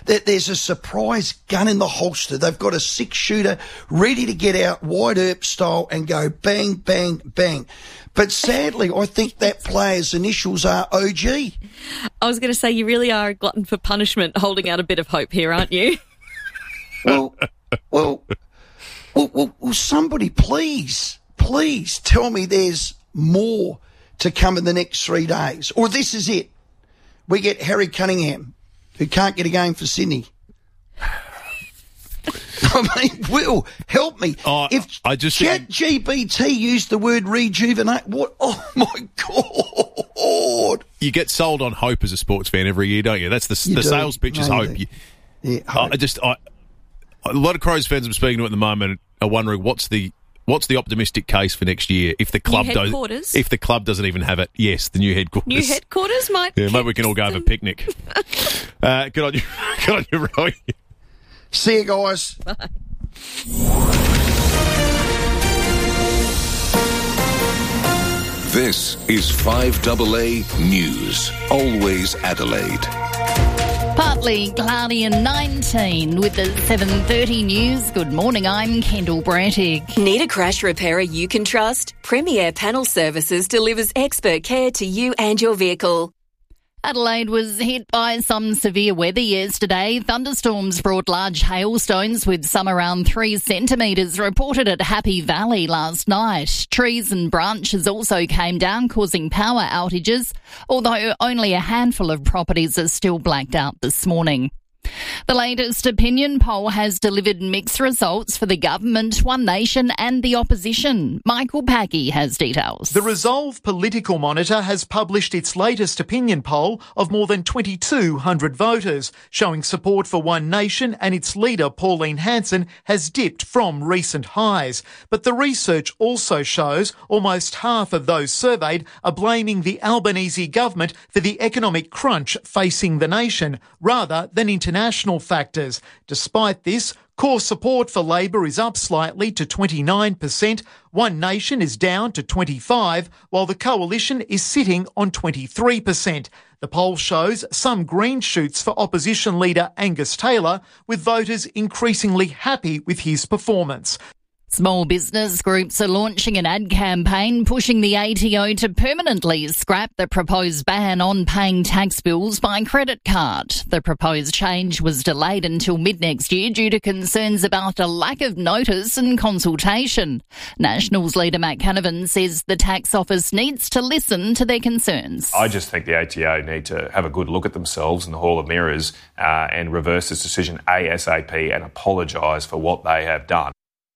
that there's a surprise gun in the holster. They've got a 6-shooter ready to get out Wyatt Earp style and go bang, bang, bang. But sadly, I think that player's initials are OG. I was going to say, you really are a glutton for punishment, holding out a bit of hope here, aren't you? Well, somebody please tell me there's more to come in the next 3 days. Or this is it. We get Harry Cunningham, who can't get a game for Sydney. I mean, Will, help me. If ChatGPT used the word rejuvenate, what? Oh, my God. You get sold on hope as a sports fan every year, don't you? That's the sales pitch is hope. Hope. A lot of Crows fans I'm speaking to at the moment are wondering what's the optimistic case for next year if the club doesn't even have it. Yes, the new headquarters. New headquarters might. Yeah, maybe we can all go have a picnic. Good on you, Roy. See you guys. Bye. This is 5AA News. Always Adelaide. Partly cloudy and 19 with the 7:30 news. Good morning, I'm Kendall Brattick. Need a crash repairer you can trust? Premier Panel Services delivers expert care to you and your vehicle. Adelaide was hit by some severe weather yesterday. Thunderstorms brought large hailstones with some around 3 centimetres reported at Happy Valley last night. Trees and branches also came down, causing power outages, although only a handful of properties are still blacked out this morning. The latest opinion poll has delivered mixed results for the government, One Nation and the opposition. Michael Packey has details. The Resolve Political Monitor has published its latest opinion poll of more than 2,200 voters, showing support for One Nation and its leader, Pauline Hanson, has dipped from recent highs. But the research also shows almost half of those surveyed are blaming the Albanese government for the economic crunch facing the nation, rather than international factors. Despite this, core support for Labor is up slightly to 29%, One Nation is down to 25%, while the Coalition is sitting on 23%. The poll shows some green shoots for opposition leader Angus Taylor, with voters increasingly happy with his performance. Small business groups are launching an ad campaign pushing the ATO to permanently scrap the proposed ban on paying tax bills by credit card. The proposed change was delayed until mid-next year due to concerns about a lack of notice and consultation. Nationals leader Matt Canavan says the tax office needs to listen to their concerns. I just think the ATO need to have a good look at themselves in the Hall of Mirrors and reverse this decision ASAP and apologise for what they have done.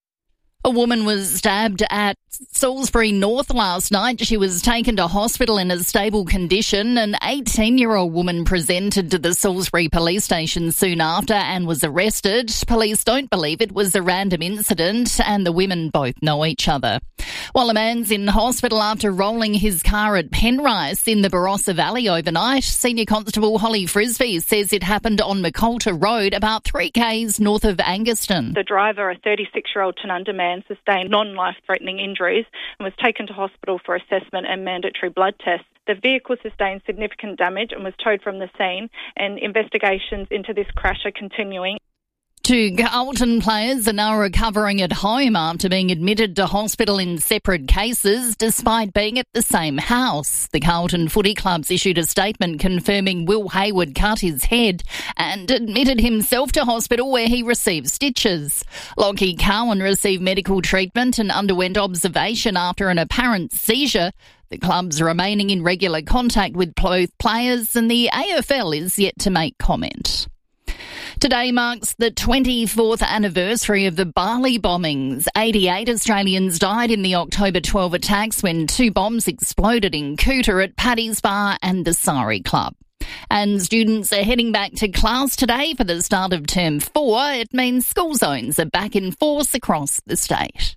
A woman was stabbed at Salisbury North last night. She was taken to hospital in a stable condition. An 18-year-old woman presented to the Salisbury police station soon after and was arrested. Police don't believe it was a random incident, and the women both know each other. While a man's in hospital after rolling his car at Penrice in the Barossa Valley overnight, Senior Constable Holly Frisbee says it happened on McCoulter Road, about 3 k's north of Anguston. The driver, a 36-year-old Tanunda man, sustained non-life-threatening injuries and was taken to hospital for assessment and mandatory blood tests. The vehicle sustained significant damage and was towed from the scene, and investigations into this crash are continuing. 2 Carlton players are now recovering at home after being admitted to hospital in separate cases despite being at the same house. The Carlton Footy Clubs issued a statement confirming Will Hayward cut his head and admitted himself to hospital where he received stitches. Lockie Cowan received medical treatment and underwent observation after an apparent seizure. The clubs are remaining in regular contact with both players, and the AFL is yet to make comment. Today marks the 24th anniversary of the Bali bombings. 88 Australians died in the October 12 attacks when 2 bombs exploded in Kuta at Paddy's Bar and the Sari Club. And students are heading back to class today for the start of Term 4. It means school zones are back in force across the state.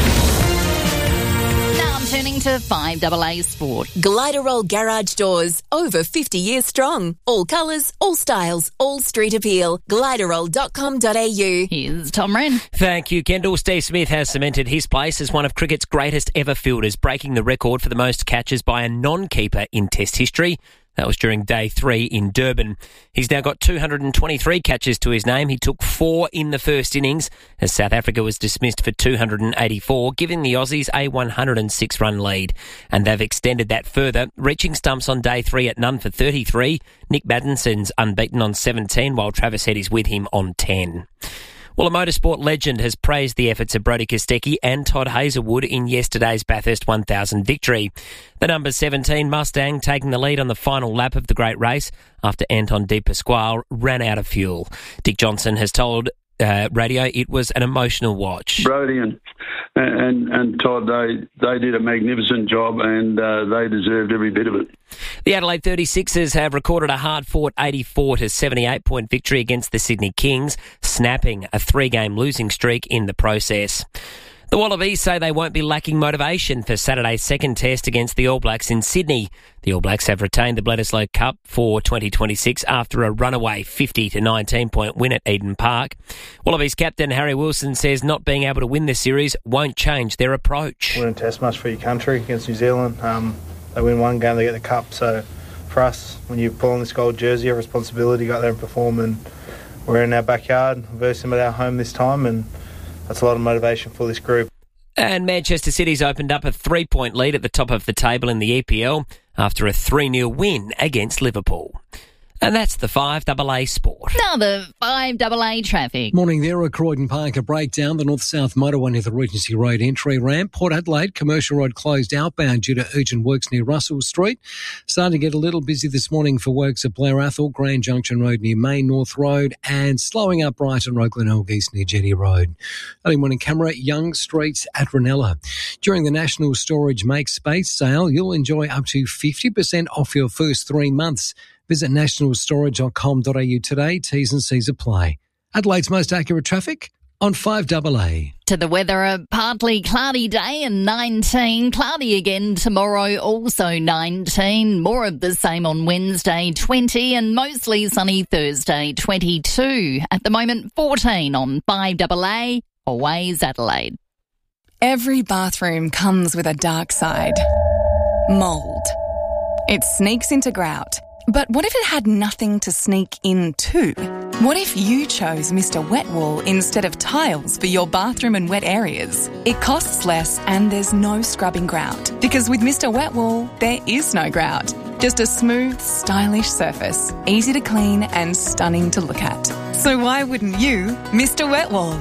Turning to 5AA Sport. Gliderol Garage Doors, over 50 years strong. All colours, all styles, all street appeal. Gliderol.com.au. Here's Tom Wren. Thank you, Kendall. Steve Smith has cemented his place as one of cricket's greatest ever fielders, breaking the record for the most catches by a non-keeper in Test history. That was during day 3 in Durban. He's now got 223 catches to his name. He took 4 in the first innings as South Africa was dismissed for 284, giving the Aussies a 106-run lead. And they've extended that further, reaching stumps on day 3 at none for 33. Nick Maddenson's unbeaten on 17, while Travis Head is with him on 10. Well, a motorsport legend has praised the efforts of Brodie Kostecki and Todd Hazelwood in yesterday's Bathurst 1000 victory. The number 17 Mustang taking the lead on the final lap of the great race after Anton De Pasquale ran out of fuel. Dick Johnson has told radio it was an emotional watch. Brodie and Todd, they did a magnificent job, and they deserved every bit of it. The Adelaide 36ers have recorded a hard-fought 84-78-point victory against the Sydney Kings, snapping a 3-game losing streak in the process. The Wallabies say they won't be lacking motivation for Saturday's second test against the All Blacks in Sydney. The All Blacks have retained the Bledisloe Cup for 2026 after a runaway 50-19-point win at Eden Park. Wallabies captain Harry Wilson says not being able to win this series won't change their approach. Wouldn't test much for your country against New Zealand. They win one game, they get the cup. So for us, when you pull on this gold jersey, you have a responsibility to go out there and perform. And we're in our backyard versus them at our home this time, and that's a lot of motivation for this group. And Manchester City's opened up a 3-point lead at the top of the table in the EPL after a 3-0 win against Liverpool. And that's the 5AA Sport. Now the 5AA traffic. Morning there at Croydon Park. A breakdown. The north-south motorway near the Regency Road entry ramp. Port Adelaide, Commercial Road closed outbound due to urgent works near Russell Street. Starting to get a little busy this morning for works at Blair Athol, Grand Junction Road near Main North Road, and slowing up Brighton Road, Glenelg East near Jetty Road. Early morning camera, Young Streets at Ranella. During the National Storage Make Space sale, you'll enjoy up to 50% off your first 3 months. Visit nationalstorage.com.au today. T's and C's apply. Adelaide's most accurate traffic on 5AA. To the weather, a partly cloudy day and 19. Cloudy again tomorrow, also 19. More of the same on Wednesday, 20. And mostly sunny Thursday, 22. At the moment, 14 on 5AA. Always Adelaide. Every bathroom comes with a dark side. Mould. It sneaks into grout. But what if it had nothing to sneak into? What if you chose Mr. Wet Wool instead of tiles for your bathroom and wet areas? It costs less and there's no scrubbing grout. Because with Mr. Wet Wool, there is no grout. Just a smooth, stylish surface, easy to clean and stunning to look at. So why wouldn't you Mr. Wet Wool?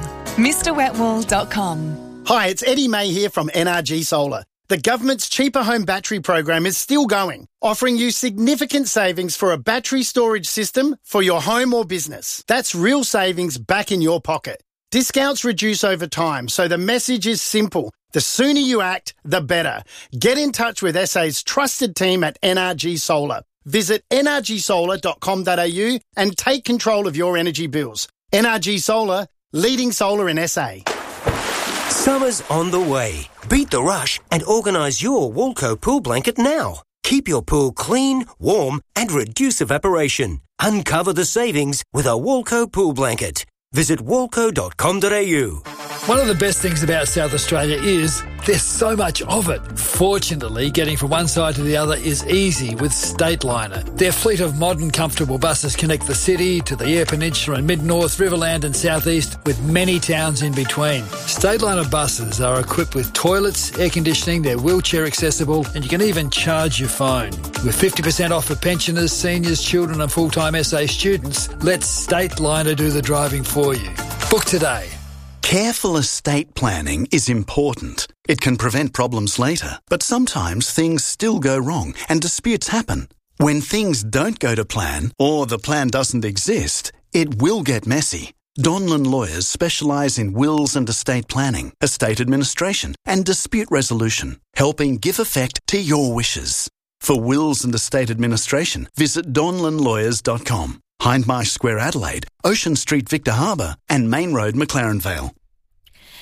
MrWetWool.com. Hi, it's Eddie May here from NRG Solar. The government's Cheaper Home Battery program is still going, offering you significant savings for a battery storage system for your home or business. That's real savings back in your pocket. Discounts reduce over time, so the message is simple. The sooner you act, the better. Get in touch with SA's trusted team at NRG Solar. Visit nrgsolar.com.au and take control of your energy bills. NRG Solar, leading solar in SA. Summer's on the way. Beat the rush and organise your Walco pool blanket now. Keep your pool clean, warm and reduce evaporation. Uncover the savings with a Walco pool blanket. Visit walco.com.au. One of the best things about South Australia is there's so much of it. Fortunately, getting from one side to the other is easy with Stateliner. Their fleet of modern, comfortable buses connect the city to the Eyre Peninsula and Mid-North, Riverland and South East with many towns in between. Stateliner buses are equipped with toilets, air conditioning, they're wheelchair accessible and you can even charge your phone. With 50% off for pensioners, seniors, children and full-time SA students, let Stateliner do the driving for you. Book today. Careful estate planning is important. It can prevent problems later, but sometimes things still go wrong and disputes happen. When things don't go to plan or the plan doesn't exist, it will get messy. Donlan Lawyers specialise in wills and estate planning, estate administration and dispute resolution, helping give effect to your wishes. For wills and estate administration, visit donlanlawyers.com. Hindmarsh Square Adelaide, Ocean Street Victor Harbour and Main Road McLaren Vale.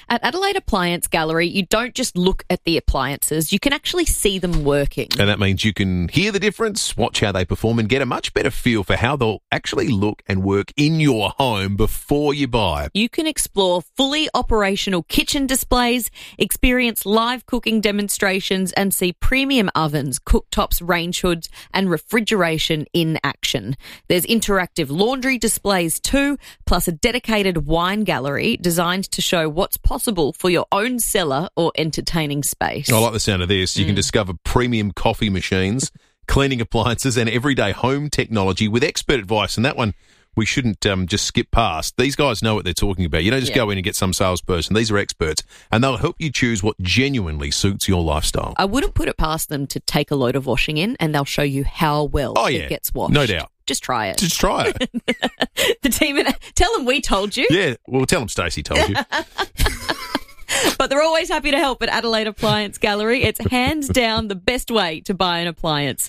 At Adelaide Appliance Gallery, you don't just look at the appliances, you can actually see them working. And that means you can hear the difference, watch how they perform, and get a much better feel for how they'll actually look and work in your home before you buy. You can explore fully operational kitchen displays, experience live cooking demonstrations, and see premium ovens, cooktops, range hoods, and refrigeration in action. There's interactive laundry displays too, plus a dedicated wine gallery designed to show what's possible for your own cellar or entertaining space. I like the sound of this. You can discover premium coffee machines, cleaning appliances, and everyday home technology with expert advice. And that one we shouldn't just skip past. These guys know what they're talking about. You don't just go in and get some salesperson. These are experts, and they'll help you choose what genuinely suits your lifestyle. I wouldn't put it past them to take a load of washing in, and they'll show you how well it gets washed. No doubt. Just try it. Just try it. The team, tell them we told you. Yeah, well, tell them Stacey told you. But they're always happy to help at Adelaide Appliance Gallery. It's hands down the best way to buy an appliance.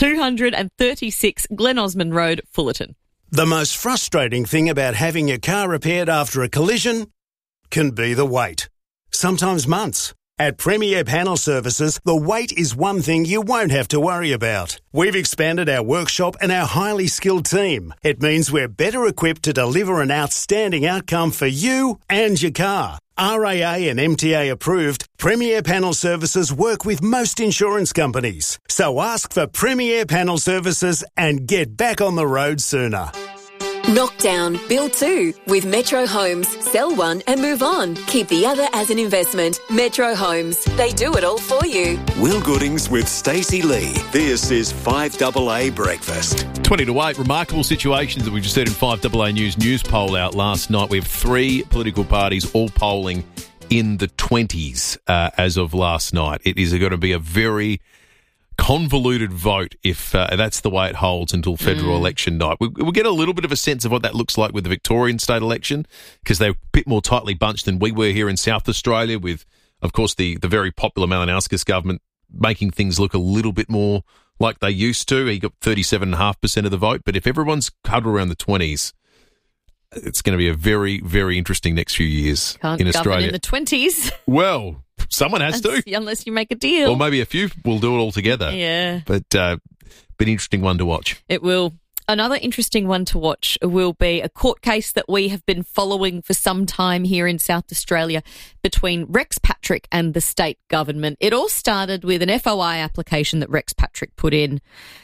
236 Glen Osmond Road, Fullerton. The most frustrating thing about having your car repaired after a collision can be the wait. Sometimes months. At Premier Panel Services, the wait is one thing you won't have to worry about. We've expanded our workshop and our highly skilled team. It means we're better equipped to deliver an outstanding outcome for you and your car. RAA and MTA approved, Premier Panel Services work with most insurance companies. So ask for Premier Panel Services and get back on the road sooner. Knock down, build two with Metro Homes. Sell one and move on. Keep the other as an investment. Metro Homes. They do it all for you. Will Goodings with Stacey Lee. This is 5AA Breakfast. 20 to 8. Remarkable situations that we just heard in 5AA news poll out last night. We have 3 political parties all polling in the 20s as of last night. It is going to be a very convoluted vote if that's the way it holds until federal election night. We'll get a little bit of a sense of what that looks like with the Victorian state election, because they're a bit more tightly bunched than we were here in South Australia with, of course, the very popular Malinowskis government making things look a little bit more like they used to. He got 37.5% of the vote, but if everyone's huddled around the 20s, it's going to be a very, very interesting next few years in Australia. In the 20s. Well, someone has to. Unless you make a deal. Or maybe a few will do it all together. Yeah. But an interesting one to watch. It will. Another interesting one to watch will be a court case that we have been following for some time here in South Australia between Rex Patrick and the state government. It all started with an FOI application that Rex Patrick put in.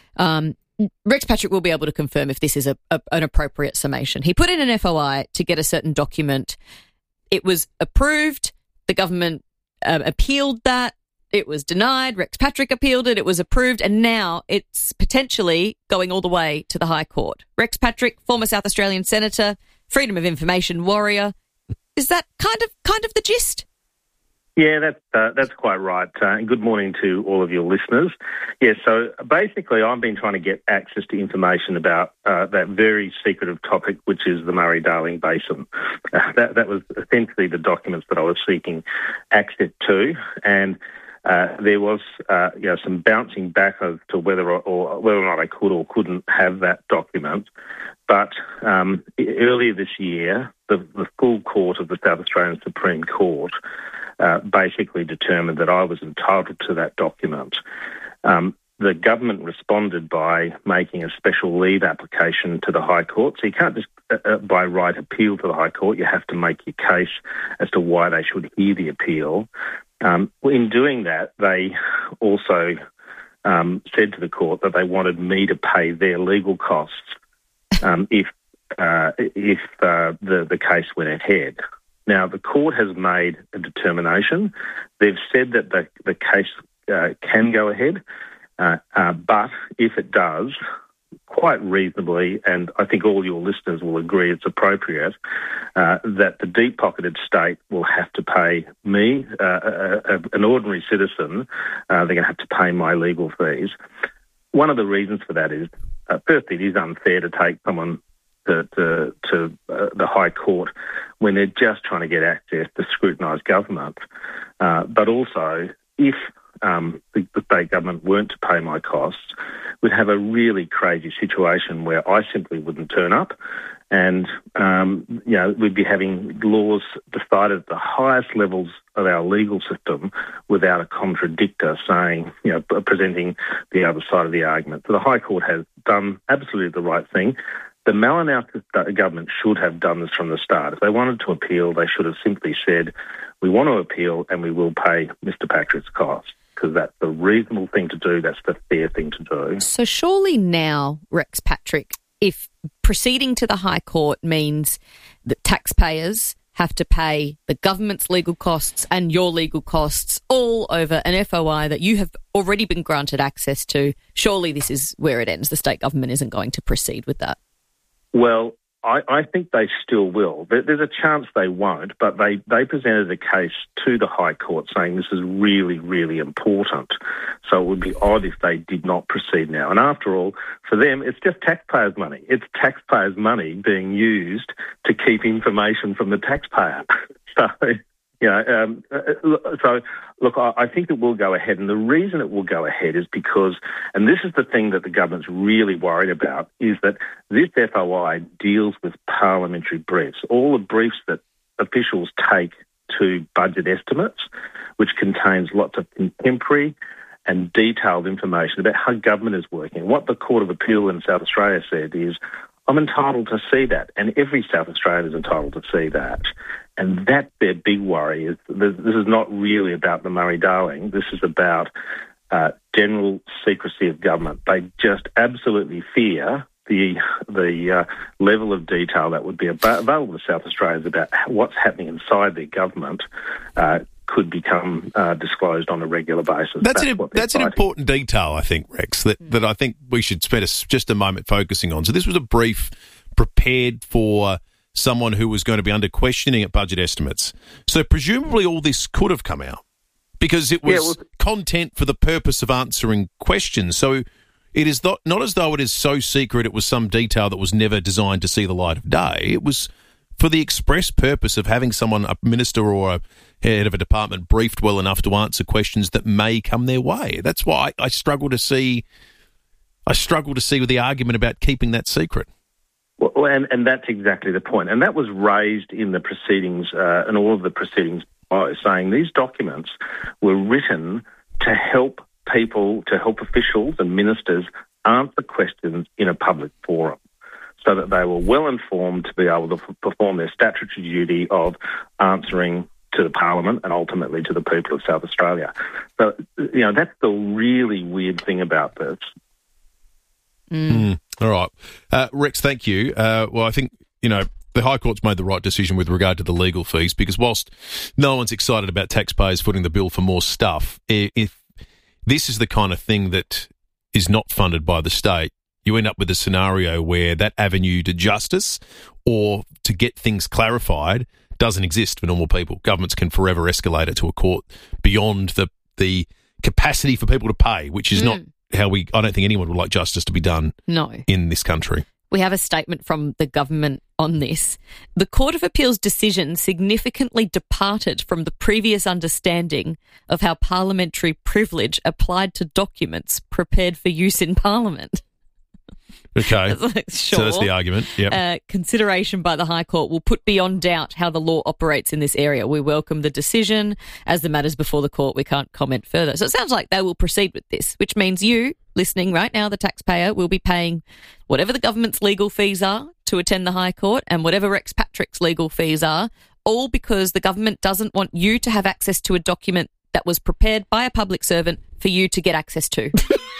Rex Patrick will be able to confirm if this is an appropriate summation. He put in an FOI to get a certain document. It was approved. The government appealed that. It was denied. Rex Patrick appealed it. It was approved. And now it's potentially going all the way to the High Court. Rex Patrick, former South Australian Senator, freedom of information warrior. Is that kind of the gist? Yeah, that's quite right. Good morning to all of your listeners. Yeah, so basically I've been trying to get access to information about that very secretive topic, which is the Murray-Darling Basin. That was essentially the documents that I was seeking access to, and there was some bouncing back as to whether or not I could or couldn't have that document. But earlier this year, the full court of the South Australian Supreme Court basically determined that I was entitled to that document. The government responded by making a special leave application to the High Court. So you can't just by right appeal to the High Court. You have to make your case as to why they should hear the appeal. In doing that, they also said to the court that they wanted me to pay their legal costs if the case went ahead. Now, the court has made a determination. They've said that the case can go ahead, but if it does, quite reasonably, and I think all your listeners will agree it's appropriate, that the deep-pocketed state will have to pay me, an ordinary citizen, they're going to have to pay my legal fees. One of the reasons for that is, firstly, it is unfair to take someone to the High Court when they're just trying to get access to scrutinise government. But also, if the state government weren't to pay my costs, we'd have a really crazy situation where I simply wouldn't turn up And, we'd be having laws decided at the highest levels of our legal system without a contradictor saying, presenting the other side of the argument. So the High Court has done absolutely the right thing. The Malinowski government should have done this from the start. If they wanted to appeal, they should have simply said, we want to appeal and we will pay Mr. Patrick's costs, because that's the reasonable thing to do. That's the fair thing to do. So surely now, Rex Patrick, if proceeding to the High Court means that taxpayers have to pay the government's legal costs and your legal costs all over an FOI that you have already been granted access to, surely this is where it ends. The state government isn't going to proceed with that. Well, I think they still will. There's a chance they won't, but they presented a case to the High Court saying this is really, really important. So it would be odd if they did not proceed now. And after all, for them, it's just taxpayers' money. It's taxpayers' money being used to keep information from the taxpayer. Look, I think it will go ahead. And the reason it will go ahead is because, and this is the thing that the government's really worried about, is that this FOI deals with parliamentary briefs, all the briefs that officials take to budget estimates, which contains lots of contemporary and detailed information about how government is working. What the Court of Appeal in South Australia said is, I'm entitled to see that, and every South Australian is entitled to see that. And that's their big worry. Is this is not really about the Murray-Darling. This is about general secrecy of government. They just absolutely fear the level of detail that would be available to South Australians about what's happening inside their government could become disclosed on a regular basis. That's an important detail, I think, Rex, that I think we should spend just a moment focusing on. So this was a brief prepared for someone who was going to be under questioning at budget estimates. So presumably all this could have come out because it was content for the purpose of answering questions. So it is not as though it is so secret it was some detail that was never designed to see the light of day. It was for the express purpose of having someone, a minister or a head of a department, briefed well enough to answer questions that may come their way. That's why I struggle to see with the argument about keeping that secret. Well, and that's exactly the point. And that was raised in the proceedings, in all of the proceedings, saying these documents were written to help people, to help officials and ministers answer questions in a public forum, so that they were well informed to be able to perform their statutory duty of answering to the Parliament and ultimately to the people of South Australia. So, that's the really weird thing about this. All right. Rex, thank you. Well, I think, the High Court's made the right decision with regard to the legal fees, because whilst no one's excited about taxpayers footing the bill for more stuff, if this is the kind of thing that is not funded by the state, you end up with a scenario where that avenue to justice or to get things clarified doesn't exist for normal people. Governments can forever escalate it to a court beyond the capacity for people to pay, which is not how I don't think anyone would like justice to be done in this country. We have a statement from the government on this. The Court of Appeal's decision significantly departed from the previous understanding of how parliamentary privilege applied to documents prepared for use in Parliament. Okay, sure. So that's the argument. Yep. Consideration by the High Court will put beyond doubt how the law operates in this area. We welcome the decision. As the matters before the court, we can't comment further. So it sounds like they will proceed with this, which means you, listening right now, the taxpayer, will be paying whatever the government's legal fees are to attend the High Court and whatever Rex Patrick's legal fees are, all because the government doesn't want you to have access to a document that was prepared by a public servant for you to get access to.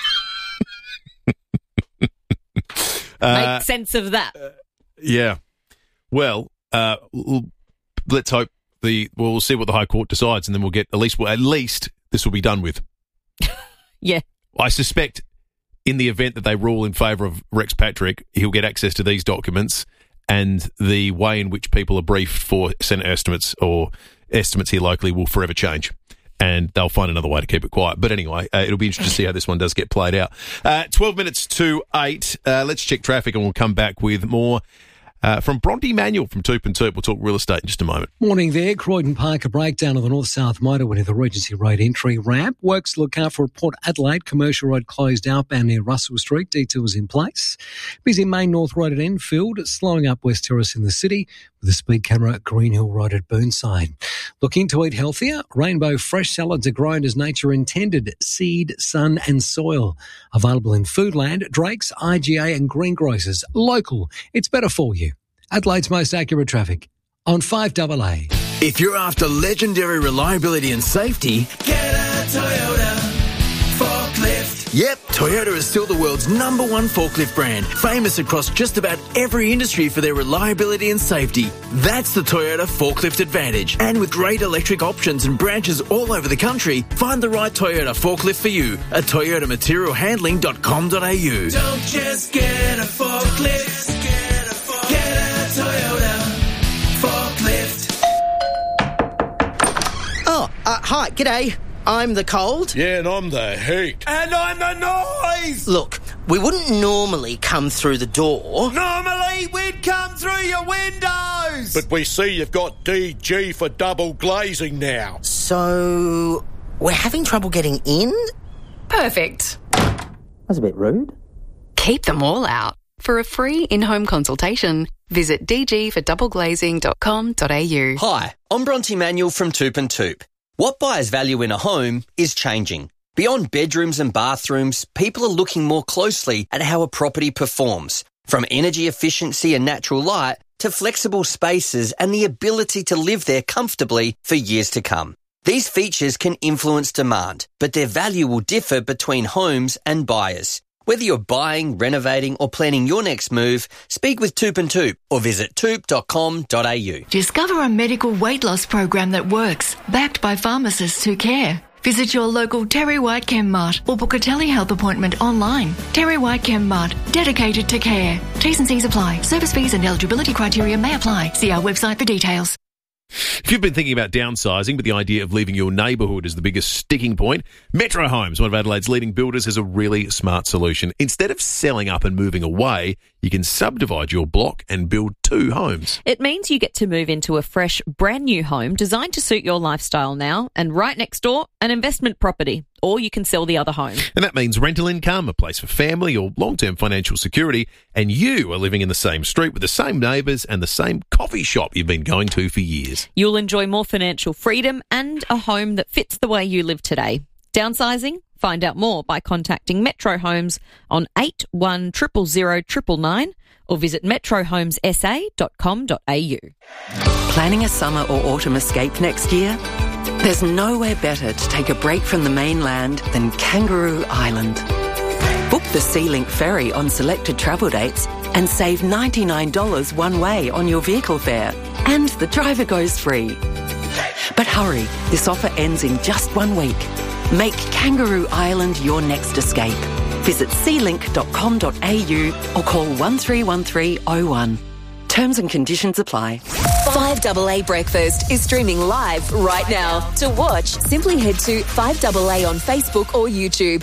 Make sense of that. Yeah. Well, let's hope we'll see what the High Court decides, and then we'll get at least this will be done with. Yeah. I suspect in the event that they rule in favour of Rex Patrick, he'll get access to these documents, and the way in which people are briefed for Senate estimates or estimates here locally will forever change. And they'll find another way to keep it quiet. But anyway, it'll be interesting to see how this one does get played out. 12 minutes to 8. Let's check traffic and we'll come back with more. From Bronte Manuel from Toop and Toop. We'll talk real estate in just a moment. Morning there. Croydon Park, a breakdown of the north-south motorway near the Regency Road entry ramp. Works to look out for Port Adelaide. Commercial Road closed outbound near Russell Street. Details in place. Busy Main North Road at Enfield. Slowing up West Terrace in the city with a speed camera at Greenhill Road at Burnside. Looking to eat healthier? Rainbow fresh salads are grown as nature intended. Seed, sun and soil. Available in Foodland, Drake's, IGA and Greengrocers. Local. It's better for you. Adelaide's most accurate traffic on 5AA. If you're after legendary reliability and safety, get a Toyota forklift. Yep, Toyota is still the world's #1 forklift brand, famous across just about every industry for their reliability and safety. That's the Toyota Forklift Advantage. And with great electric options and branches all over the country, find the right Toyota forklift for you at toyotaMaterialhandling.com.au. Don't just get a forklift, get a Toyota forklift. Oh, hi, g'day. I'm the cold. Yeah, and I'm the heat. And I'm the noise! Look, we wouldn't normally come through the door. Normally, we'd come through your windows! But we see you've got DG for double glazing now. So, we're having trouble getting in? Perfect. That's a bit rude. Keep them all out. For a free in-home consultation, visit dgfordoubleglazing.com.au. Hi, I'm Bronte Manuel from Toop and Toop. What buyers value in a home is changing. Beyond bedrooms and bathrooms, people are looking more closely at how a property performs, from energy efficiency and natural light to flexible spaces and the ability to live there comfortably for years to come. These features can influence demand, but their value will differ between homes and buyers. Whether you're buying, renovating or planning your next move, speak with Toop and Toop or visit toop.com.au. Discover a medical weight loss program that works, backed by pharmacists who care. Visit your local Terry White Chem Mart or book a telehealth appointment online. Terry White Chem Mart, dedicated to care. T's and C's apply. Service fees and eligibility criteria may apply. See our website for details. If you've been thinking about downsizing, but the idea of leaving your neighbourhood is the biggest sticking point, Metro Homes, one of Adelaide's leading builders, has a really smart solution. Instead of selling up and moving away, you can subdivide your block and build 2 homes. It means you get to move into a fresh, brand new home designed to suit your lifestyle now, and right next door, an investment property. Or you can sell the other home. And that means rental income, a place for family or long-term financial security, and you are living in the same street with the same neighbours and the same coffee shop you've been going to for years. You'll enjoy more financial freedom and a home that fits the way you live today. Downsizing? Find out more by contacting Metro Homes on 81000999 or visit metrohomessa.com.au. Planning a summer or autumn escape next year? There's nowhere better to take a break from the mainland than Kangaroo Island. Book the Sea-Link ferry on selected travel dates and save $99 one way on your vehicle fare. And the driver goes free. But hurry, this offer ends in just 1 week. Make Kangaroo Island your next escape. Visit sealink.com.au or call 131301. Terms and conditions apply. 5AA Breakfast is streaming live right now. To watch, simply head to 5AA on Facebook or YouTube.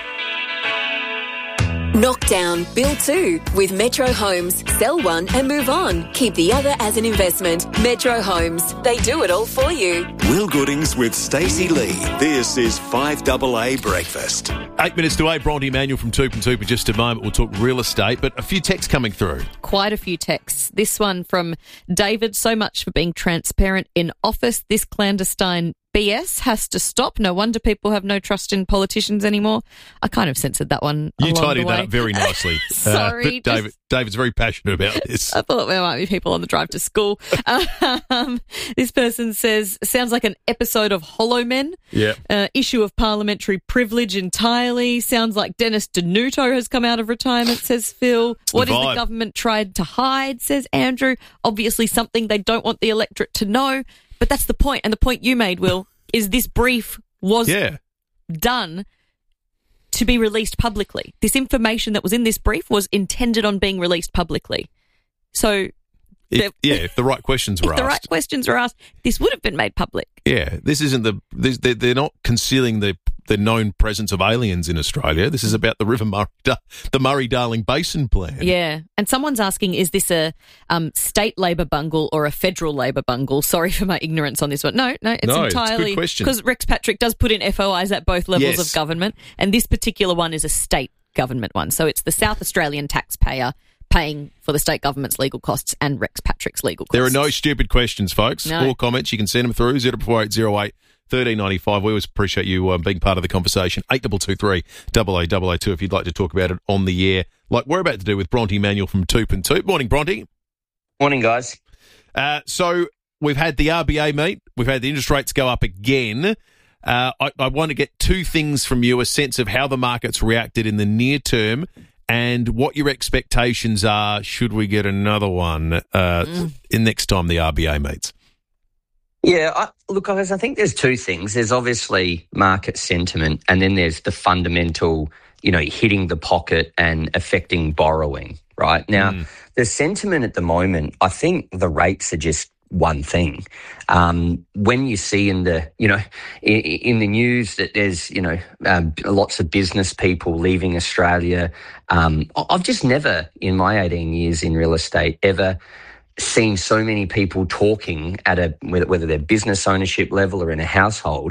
Knock down, build 2 with Metro Homes. Sell one and move on. Keep the other as an investment. Metro Homes. They do it all for you. Will Goodings with Stacey Lee. This is 5AA Breakfast. 8 minutes to 8, Bronte Manuel from Toop and Toop in just a moment. We'll talk real estate, but a few texts coming through. Quite a few texts. This one from David. So much for being transparent in office. This clandestine BS has to stop. No wonder people have no trust in politicians anymore. I kind of censored that one. You tidied that up very nicely. Sorry. David's very passionate about this. I thought there might be people on the drive to school. This person says, sounds like an episode of Hollow Men. Yeah. Issue of parliamentary privilege entirely. Sounds like Dennis Denuto has come out of retirement, says Phil. What is the government tried to hide, says Andrew. Obviously something they don't want the electorate to know. But that's the point. And the point you made, Will, is this brief was done to be released publicly. This information that was in this brief was intended on being released publicly. So, if the right questions were asked. This would have been made public. Yeah, this isn't they're not concealing the the known presence of aliens in Australia. This is about the Murray-Darling Basin Plan. Yeah. And someone's asking, is this a state Labor bungle or a federal Labor bungle? Sorry for my ignorance on this one. No, it's entirely... It's a good question. Because Rex Patrick does put in FOIs at both levels of government, and this particular one is a state government one. So it's the South Australian taxpayer paying for the state government's legal costs and Rex Patrick's legal costs. There are no stupid questions, folks. No. Or comments. You can send them through 044808 1395. We always appreciate you being part of the conversation. 8223 8822 if you'd like to talk about it on the air, like we're about to do with Bronte Manuel from Toop and Toop. Morning, Bronte. Morning, guys. So we've had the RBA meet. We've had the interest rates go up again. I want to get two things from you, a sense of how the market's reacted in the near term and what your expectations are should we get another one in next time the RBA meets. Yeah, look, guys, I think there's two things. There's obviously market sentiment, and then there's the fundamental, hitting the pocket and affecting borrowing, right? Now, the sentiment at the moment, I think the rates are just one thing. When you see in the, in the news that there's, lots of business people leaving Australia, I've just never, in my 18 years in real estate, ever seen so many people talking at whether they're business ownership level or in a household,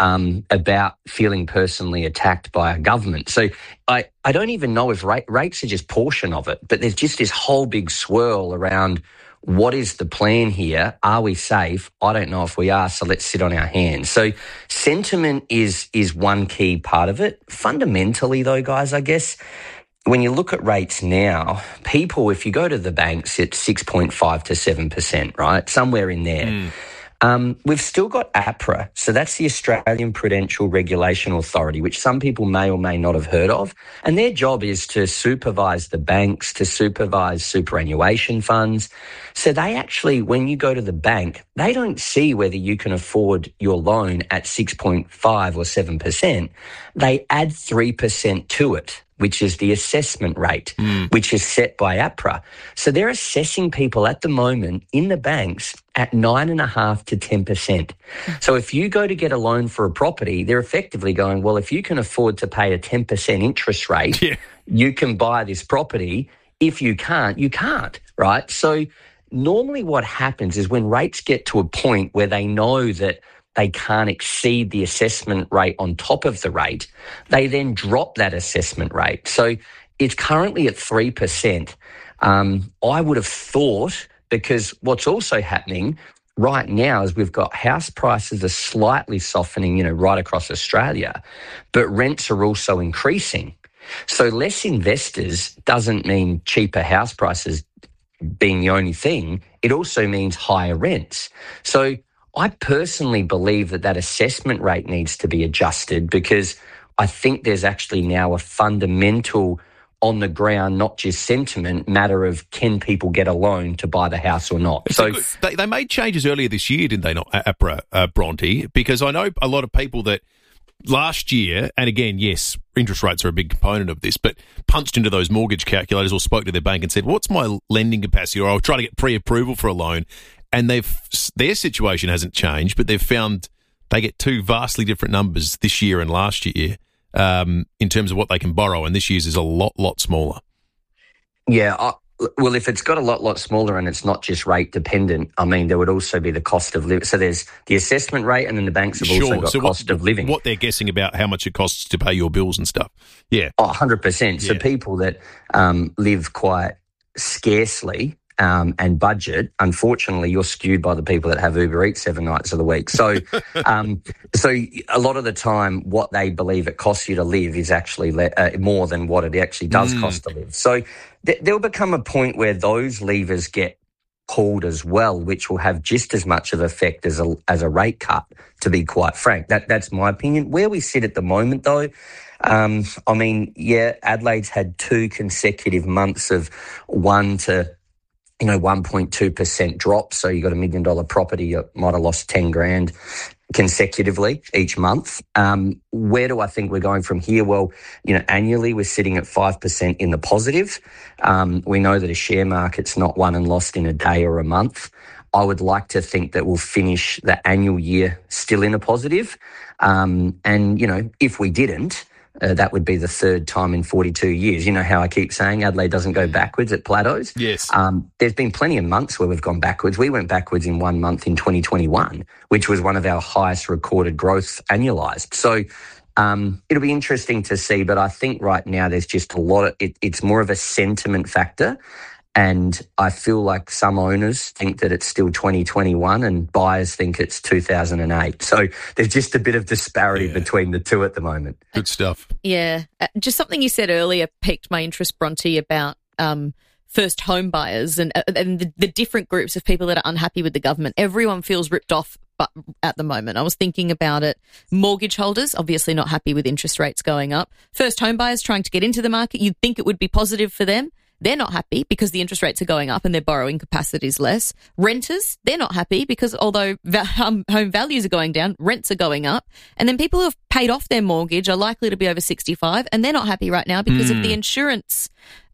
about feeling personally attacked by a government. So I don't even know if rates are just portion of it, but there's just this whole big swirl around what is the plan here? Are we safe? I don't know if we are, so let's sit on our hands. So sentiment is one key part of it. Fundamentally, though, guys, I guess when you look at rates now, people, if you go to the banks, it's 6.5 to 7%, right? Somewhere in there. We've still got APRA, so that's the Australian Prudential Regulation Authority, which some people may or may not have heard of. And their job is to supervise the banks, to supervise superannuation funds. So they actually, when you go to the bank, they don't see whether you can afford your loan at 6.5 or 7%. They add 3% to it, which is the assessment rate, which is set by APRA. So they're assessing people at the moment in the banks at 9.5% to 10%. So if you go to get a loan for a property, they're effectively going, well, if you can afford to pay a 10% interest rate, you can buy this property. If you can't, you can't, right? So normally what happens is when rates get to a point where they know that they can't exceed the assessment rate on top of the rate, they then drop that assessment rate. So it's currently at 3%. I would have thought, because what's also happening right now is we've got house prices are slightly softening, right across Australia, but rents are also increasing. So less investors doesn't mean cheaper house prices being the only thing. It also means higher rents. So I personally believe that assessment rate needs to be adjusted because I think there's actually now a fundamental on the ground, not just sentiment, matter of can people get a loan to buy the house or not. So they made changes earlier this year, didn't they, not APRA, Bronte? Because I know a lot of people that last year, and again, yes, interest rates are a big component of this, but punched into those mortgage calculators or spoke to their bank and said, what's my lending capacity? Or I'll try to get pre-approval for a loan. And their situation hasn't changed, but they've found they get two vastly different numbers this year and last year in terms of what they can borrow, and this year's is a lot smaller. Yeah, well, if it's got a lot smaller and it's not just rate dependent, I mean, there would also be the cost of living. So there's the assessment rate, and then the banks have also got cost of living. What they're guessing about how much it costs to pay your bills and stuff. Yeah. 100%. So people that live quite scarcely and budget, unfortunately, you're skewed by the people that have Uber Eats 7 nights of the week. So, so a lot of the time, what they believe it costs you to live is actually more than what it actually does cost to live. So there'll become a point where those levers get pulled as well, which will have just as much of effect as a rate cut, to be quite frank. That's my opinion. Where we sit at the moment, though, I mean, Adelaide's had 2 consecutive months of 1.2% drop. So you got $1 million property, you might have lost 10 grand consecutively each month. Where do I think we're going from here? Well, annually we're sitting at 5% in the positive. We know that a share market's not won and lost in a day or a month. I would like to think that we'll finish the annual year still in a positive. And, if we didn't, that would be the third time in 42 years. You know how I keep saying Adelaide doesn't go backwards, it plateaus? Yes. There's been plenty of months where we've gone backwards. We went backwards in 1 month in 2021, which was one of our highest recorded growth annualised. So it'll be interesting to see, but I think right now there's just a lot of it's more of a sentiment factor. And I feel like some owners think that it's still 2021 and buyers think it's 2008. So there's just a bit of disparity between the two at the moment. Good stuff. Yeah. Just something you said earlier piqued my interest, Bronte, about first home buyers and the different groups of people that are unhappy with the government. Everyone feels ripped off at the moment. I was thinking about it. Mortgage holders, obviously not happy with interest rates going up. First home buyers trying to get into the market, you'd think it would be positive for them. They're not happy because the interest rates are going up and their borrowing capacity is less. Renters, they're not happy because although home values are going down, rents are going up. And then people who have paid off their mortgage are likely to be over 65 and they're not happy right now because of the insurance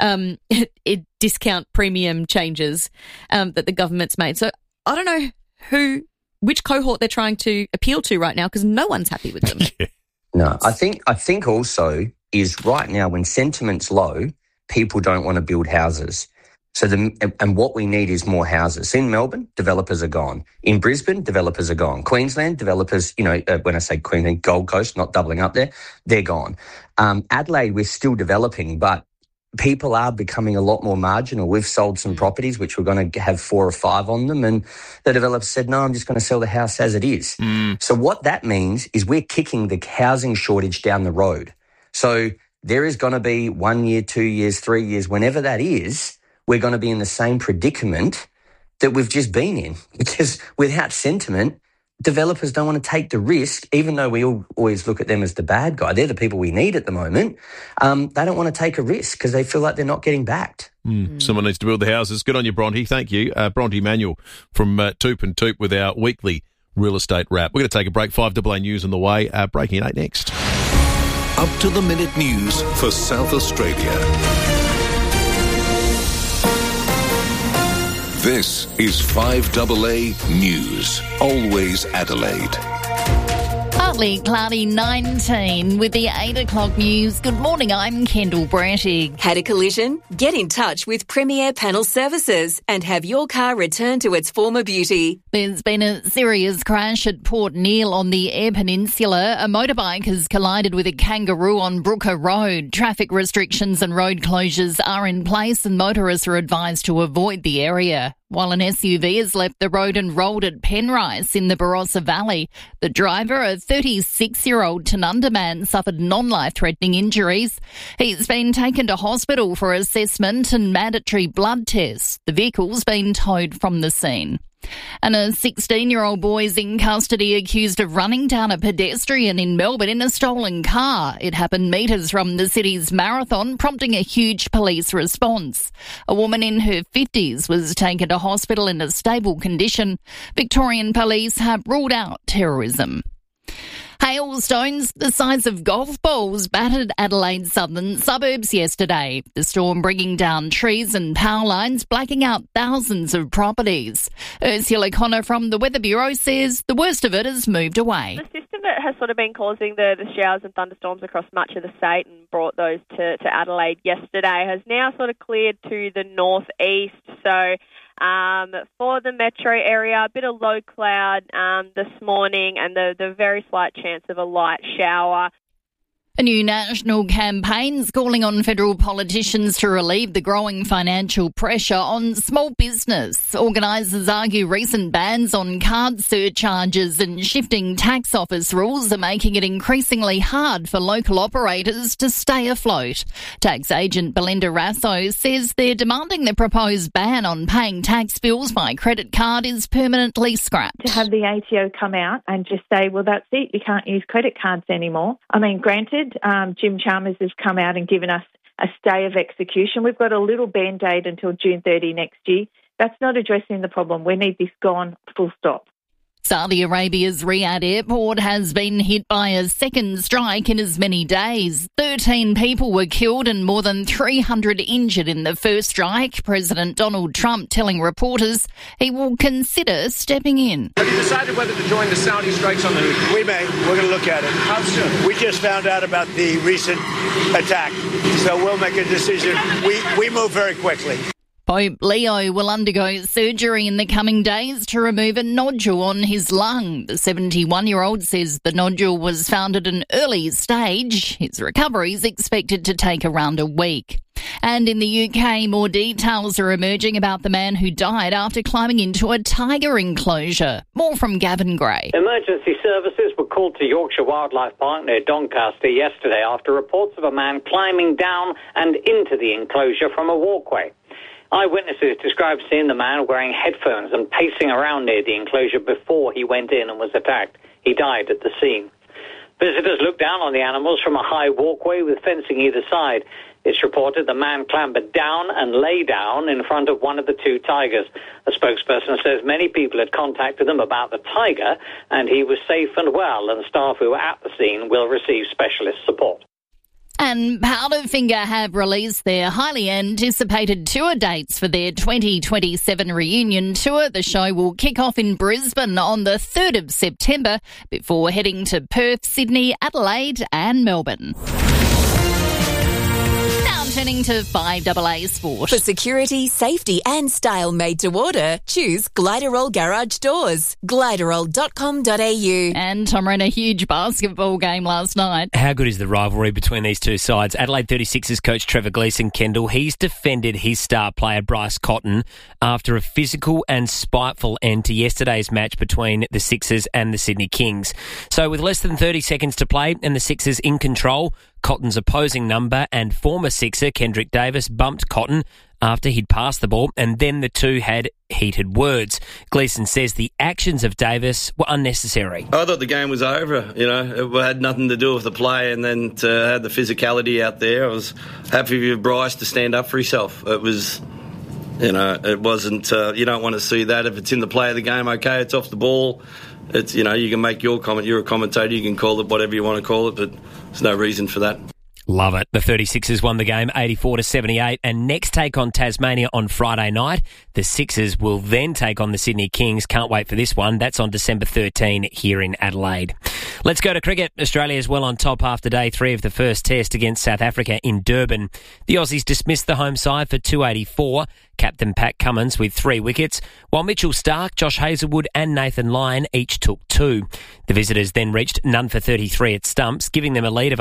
discount premium changes that the government's made. So I don't know which cohort they're trying to appeal to right now because no one's happy with them. No, I think also is right now when sentiment's low, people don't want to build houses. So and what we need is more houses. In Melbourne, developers are gone. In Brisbane, developers are gone. Queensland, developers, when I say Queensland, Gold Coast, not doubling up there, they're gone. Adelaide, we're still developing, but people are becoming a lot more marginal. We've sold some properties which were going to have 4 or 5 on them, and the developer said, no, I'm just going to sell the house as it is. So what that means is we're kicking the housing shortage down the road. So there is going to be 1 year, 2 years, 3 years, whenever that is, we're going to be in the same predicament that we've just been in. Because without sentiment, developers don't want to take the risk, even though we always look at them as the bad guy. They're the people we need at the moment. They don't want to take a risk because they feel like they're not getting backed. Someone needs to build the houses. Good on you, Bronte. Thank you. Bronte Manuel from Toop and Toop with our weekly real estate wrap. We're going to take a break. 5AA News on the way. Breaking at 8 next. Up-to-the-minute news for South Australia. This is 5AA News. Always Adelaide. Partly cloudy 19 with the 8 o'clock news. Good morning, I'm Kendall Brattig. Had a collision? Get in touch with Premier Panel Services and have your car returned to its former beauty. There's been a serious crash at Port Neale on the Eyre Peninsula. A motorbike has collided with a kangaroo on Brooker Road. Traffic restrictions and road closures are in place and motorists are advised to avoid the area. While an SUV has left the road and rolled at Penrice in the Barossa Valley, the driver, a 36-year-old Tanunda man, suffered non-life-threatening injuries. He's been taken to hospital for assessment and mandatory blood tests. The vehicle's been towed from the scene. And a 16-year-old boy is in custody accused of running down a pedestrian in Melbourne in a stolen car. It happened metres from the city's marathon, prompting a huge police response. A woman in her 50s was taken to hospital in a stable condition. Victorian police have ruled out terrorism. Hailstones the size of golf balls battered Adelaide's southern suburbs yesterday. The storm bringing down trees and power lines, blacking out thousands of properties. Ursula Connor from the Weather Bureau says the worst of it has moved away. The system that has sort of been causing the showers and thunderstorms across much of the state and brought those to Adelaide yesterday has now sort of cleared to the northeast. So for the metro area, a bit of low cloud this morning and the very slight chance of a light shower. A new national campaign's calling on federal politicians to relieve the growing financial pressure on small business. Organisers argue recent bans on card surcharges and shifting tax office rules are making it increasingly hard for local operators to stay afloat. Tax agent Belinda Rasso says they're demanding the proposed ban on paying tax bills by credit card is permanently scrapped. To have the ATO come out and just say, well, that's it, you can't use credit cards anymore. I mean, granted, Jim Chalmers has come out and given us a stay of execution. We've got a little band-aid until June 30 next year. That's not addressing the problem. We need this gone, full stop. Saudi Arabia's Riyadh airport has been hit by a second strike in as many days. 13 people were killed and more than 300 injured in the first strike. President Donald Trump telling reporters he will consider stepping in. Have you decided whether to join the Saudi strikes on the Houthis? We may. We're going to look at it. How soon? We just found out about the recent attack, so we'll make a decision. We move very quickly. Pope Leo will undergo surgery in the coming days to remove a nodule on his lung. The 71-year-old says the nodule was found at an early stage. His recovery is expected to take around a week. And in the UK, more details are emerging about the man who died after climbing into a tiger enclosure. More from Gavin Gray. Emergency services were called to Yorkshire Wildlife Park near Doncaster yesterday after reports of a man climbing down and into the enclosure from a walkway. Eyewitnesses described seeing the man wearing headphones and pacing around near the enclosure before he went in and was attacked. He died at the scene. Visitors looked down on the animals from a high walkway with fencing either side. It's reported the man clambered down and lay down in front of one of the two tigers. A spokesperson says many people had contacted them about the tiger and he was safe and well, and staff who were at the scene will receive specialist support. And Powderfinger have released their highly anticipated tour dates for their 2027 reunion tour. The show will kick off in Brisbane on the 3rd of September before heading to Perth, Sydney, Adelaide and Melbourne. Turning to 5AA Sport. For security, safety and style made to order, choose Gliderol Garage Doors. Gliderol.com.au. And Tom ran a huge basketball game last night. How good is the rivalry between these two sides? Adelaide 36ers coach Trevor Gleeson, Kendall, he's defended his star player Bryce Cotton after a physical and spiteful end to yesterday's match between the Sixers and the Sydney Kings. So with less than 30 seconds to play and the Sixers in control, Cotton's opposing number and former Sixer Kendrick Davis bumped Cotton after he'd passed the ball, and then the two had heated words. Gleeson says the actions of Davis were unnecessary. I thought the game was over. You know, it had nothing to do with the play, and then to have the physicality out there, I was happy with Bryce to stand up for himself. It was, you know, it wasn't, you don't want to see that. If it's in the play of the game, okay, it's off the ball. It's, you know, you can make your comment. You're a commentator. You can call it whatever you want to call it, but there's no reason for that. Love it. The 36ers won the game 84-78, and next take on Tasmania on Friday night. The Sixers will then take on the Sydney Kings. Can't wait for this one. That's on December 13 here in Adelaide. Let's go to cricket. Australia is well on top after day 3 of the first test against South Africa in Durban. The Aussies dismissed the home side for 284. Captain Pat Cummins with 3 wickets, while Mitchell Starc, Josh Hazlewood and Nathan Lyon each took 2. The visitors then reached none for 33 at stumps, giving them a lead of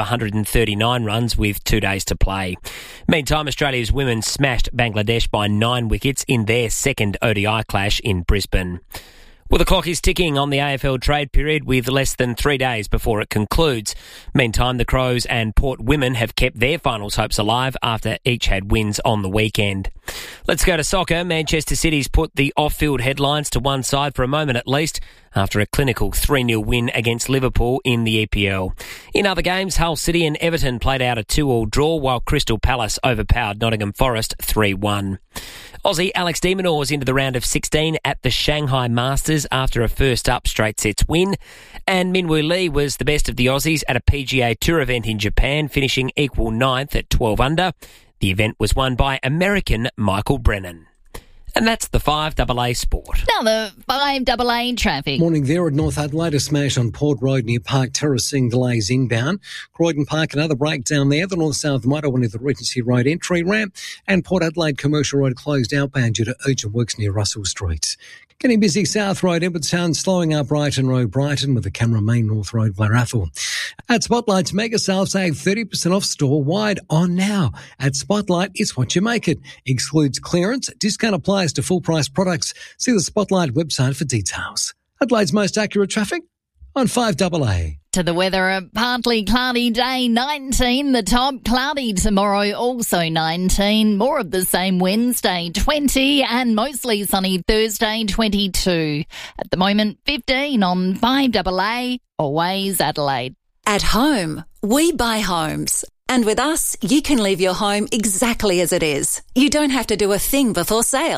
139 runs with 2 days to play. Meantime, Australia's women smashed Bangladesh by 9 wickets in their second ODI clash in Brisbane. Well, the clock is ticking on the AFL trade period with less than 3 days before it concludes. Meantime, the Crows and Port women have kept their finals hopes alive after each had wins on the weekend. Let's go to soccer. Manchester City's put the off-field headlines to one side for a moment at least after a clinical 3-0 win against Liverpool in the EPL. In other games, Hull City and Everton played out a 2-2 draw while Crystal Palace overpowered Nottingham Forest 3-1. Aussie Alex de Minaur was into the round of 16 at the Shanghai Masters after a first-up straight sets win. And Minwoo Lee was the best of the Aussies at a PGA Tour event in Japan, finishing equal 9th at 12 under. The event was won by American Michael Brennan. And that's the 5AA Sport. Now the 5AA traffic. Morning there at North Adelaide. A smash on Port Road near Park Terrace, seeing delays inbound. Croydon Park, another breakdown there. The North-South motorway near the Regency Road entry ramp. And Port Adelaide Commercial Road closed outbound due to urgent works near Russell Street. Getting busy South Road, Edwardstown, slowing up Brighton Road, Brighton, with the camera main North Road, Blair Athol. At Spotlight's Mega Sale, save 30% off store-wide on now. At Spotlight, it's what you make it. Excludes clearance. Discount applies to full-price products. See the Spotlight website for details. Adelaide's most accurate traffic on 5AA. To the weather, a partly cloudy day, 19 the top, cloudy tomorrow, also 19, more of the same Wednesday, 20, and mostly sunny Thursday, 22. At the moment, 15 on 5AA, always Adelaide. At home, we buy homes. And with us, you can leave your home exactly as it is. You don't have to do a thing before sale.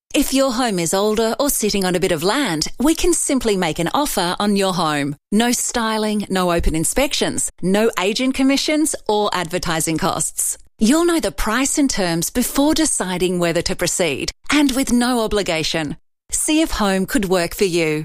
If your home is older or sitting on a bit of land, we can simply make an offer on your home. No styling, no open inspections, no agent commissions or advertising costs. You'll know the price and terms before deciding whether to proceed, and with no obligation. See if home could work for you.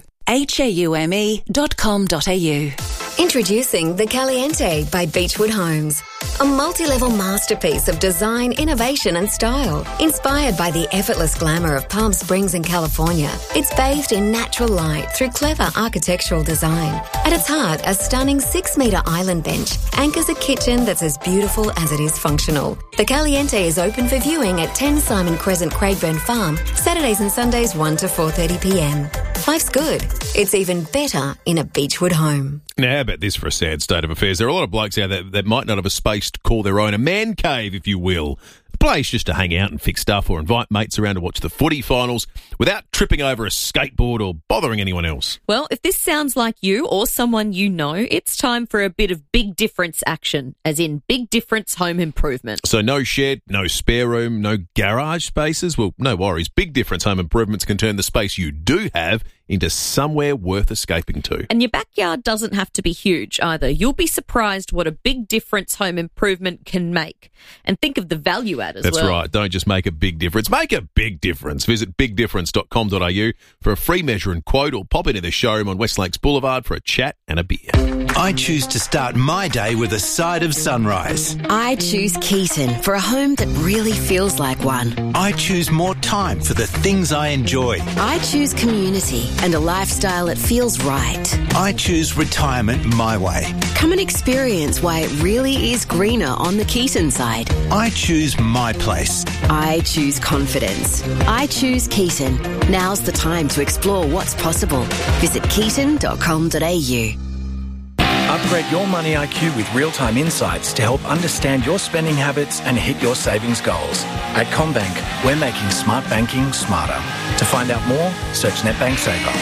haume.com.au. Introducing The Caliente by Beechwood Homes. A multi-level masterpiece of design, innovation and style. Inspired by the effortless glamour of Palm Springs in California, it's bathed in natural light through clever architectural design. At its heart, a stunning 6-metre island bench anchors a kitchen that's as beautiful as it is functional. The Caliente is open for viewing at 10 Simon Crescent, Craigburn Farm, Saturdays and Sundays 1 to 4:30pm. Life's good. It's even better in a Beechwood home. Now, how about this for a sad state of affairs? There are a lot of blokes out there that might not have a space to call their own a man cave, if you will. A place just to hang out and fix stuff or invite mates around to watch the footy finals without tripping over a skateboard or bothering anyone else. Well, if this sounds like you or someone you know, it's time for a bit of big difference action, as in Big Difference Home Improvement. So no shed, no spare room, no garage spaces? Well, no worries. Big Difference Home Improvements can turn the space you do have into somewhere worth escaping to. And your backyard doesn't have to be huge either. You'll be surprised what a Big Difference Home Improvement can make. And think of the value add as well. That's right. Don't just make a big difference. Make a big difference. Visit bigdifference.com.au for a free measure and quote, or pop into the showroom on West Lakes Boulevard for a chat and a beer. I choose to start my day with a side of sunrise. I choose Keaton for a home that really feels like one. I choose more time for the things I enjoy. I choose community and a lifestyle that feels right. I choose retirement my way. Come and experience why it really is greener on the Keaton side. I choose my place. I choose confidence. I choose Keaton. Now's the time to explore what's possible. Visit keaton.com.au. Upgrade your money IQ with real-time insights to help understand your spending habits and hit your savings goals. At CommBank, we're making smart banking smarter. To find out more, search NetBank Saver.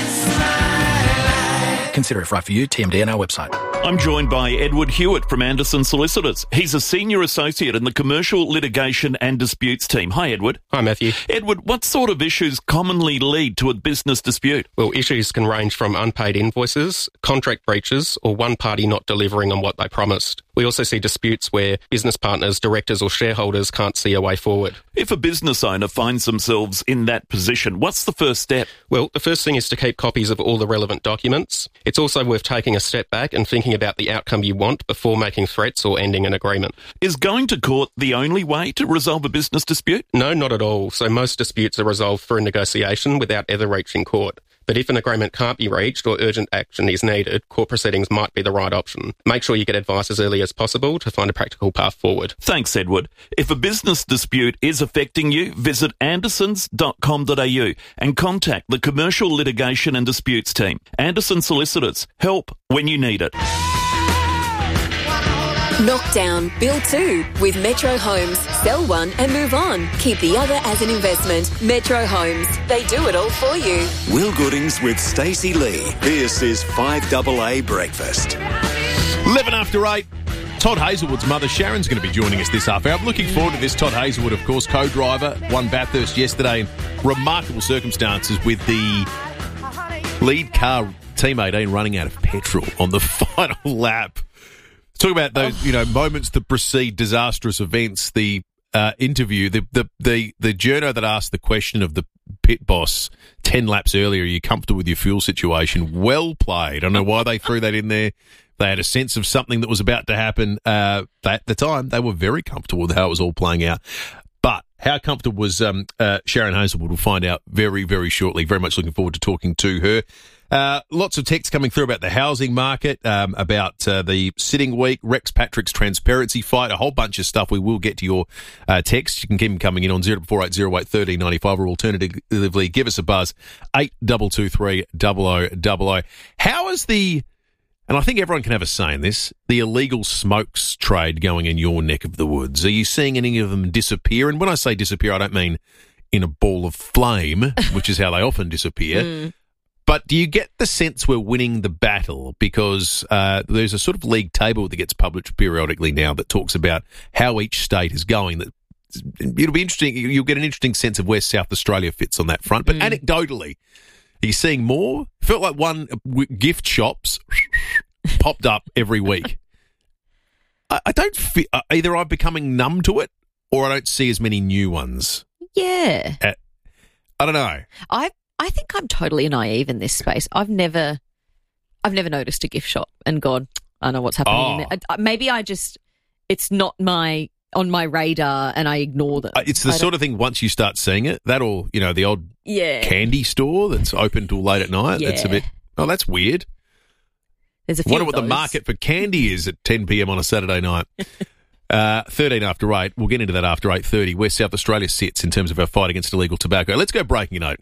Consider if right for you. TMD on our website. I'm joined by Edward Hewitt from Anderson Solicitors. He's a senior associate in the Commercial Litigation and Disputes team. Hi, Edward. Hi, Matthew. Edward, what sort of issues commonly lead to a business dispute? Well, issues can range from unpaid invoices, contract breaches, or one party not delivering on what they promised. We also see disputes where business partners, directors or shareholders can't see a way forward. If a business owner finds themselves in that position, what's the first step? Well, the first thing is to keep copies of all the relevant documents. It's also worth taking a step back and thinking about the outcome you want before making threats or ending an agreement. Is going to court the only way to resolve a business dispute? No, not at all. So most disputes are resolved through negotiation without ever reaching court. But if an agreement can't be reached or urgent action is needed, court proceedings might be the right option. Make sure you get advice as early as possible to find a practical path forward. Thanks, Edward. If a business dispute is affecting you, visit andersons.com.au and contact the Commercial Litigation and Disputes team. Anderson Solicitors. Help when you need it. Knock down, build two with Metro Homes. Sell one and move on. Keep the other as an investment. Metro Homes. They do it all for you. Will Goodings with Stacey Lee. This is 5AA Breakfast. 11 after 8. Todd Hazelwood's mother, Sharon's going to be joining us this half hour. I'm looking forward to this. Todd Hazelwood, of course, co-driver, won Bathurst yesterday in remarkable circumstances with the lead car, Team 18, running out of petrol on the final lap. Talk about those, moments that precede disastrous events. The interview, the journo that asked the question of the pit boss 10 laps earlier, are you comfortable with your fuel situation? Well played. I don't know why they threw that in there. They had a sense of something that was about to happen. At the time, they were very comfortable with how it was all playing out. But how comfortable was Sharon Hazelwood? We'll find out very, very shortly. Very much looking forward to talking to her. Lots of texts coming through about the housing market, about the sitting week, Rex Patrick's transparency fight, a whole bunch of stuff. We will get to your texts. You can keep them coming in on 0480081395 or alternatively give us a buzz, 8223 0000. How is and I think everyone can have a say in this, the illegal smokes trade going in your neck of the woods? Are you seeing any of them disappear? And when I say disappear, I don't mean in a ball of flame, which is how they often disappear. But do you get the sense we're winning the battle? Because there's a sort of league table that gets published periodically now that talks about how each state is going, that it'll be interesting. You'll get an interesting sense of where South Australia fits on that front. But anecdotally, are you seeing more? Felt like gift shops popped up every week. I don't feel either I'm becoming numb to it or I don't see as many new ones. Yeah. I don't know. I think I'm totally naive in this space. I've never noticed a gift shop and gone, I know what's happening in there. Maybe it's not on my radar and I ignore them. It's the sort of thing, once you start seeing it, that'll, the old candy store that's open till late at night, that's a bit, that's weird. There's a few Wonder what the market for candy is at 10 p.m. on a Saturday night. 13 after 8. We'll get into that after 8:30, where South Australia sits in terms of our fight against illegal tobacco. Let's go breaking note.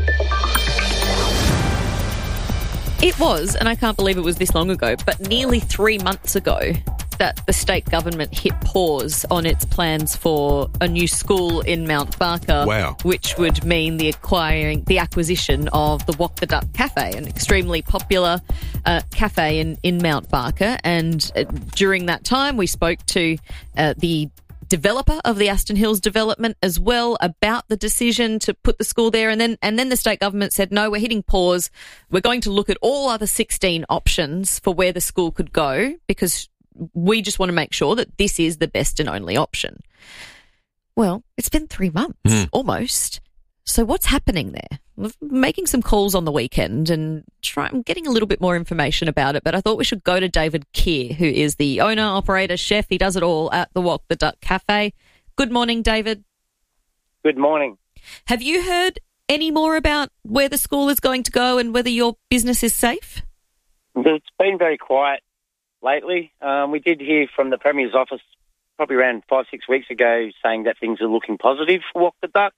It was, and I can't believe it was this long ago, but nearly 3 months ago that the state government hit pause on its plans for a new school in Mount Barker. Wow. Which would mean the acquisition of the Walk the Duck Cafe, an extremely popular cafe in Mount Barker. And during that time, we spoke to the developer of the Aston Hills development as well about the decision to put the school there. And then the state government said, no, we're hitting pause. We're going to look at all other 16 options for where the school could go, because we just want to make sure that this is the best and only option. Well, it's been 3 months almost. So what's happening there? We're making some calls on the weekend and I'm getting a little bit more information about it, but I thought we should go to David Keir, who is the owner, operator, chef. He does it all at the Walk the Duck Cafe. Good morning, David. Good morning. Have you heard any more about where the school is going to go and whether your business is safe? It's been very quiet lately. We did hear from the Premier's office probably around 5-6 weeks ago saying that things are looking positive for Walk the Duck.